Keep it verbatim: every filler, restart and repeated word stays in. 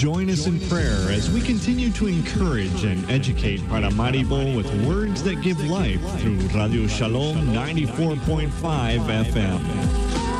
Join us in prayer as we continue to encourage and educate Paramaribo with words that give life through Radio Shalom ninety-four point five F M.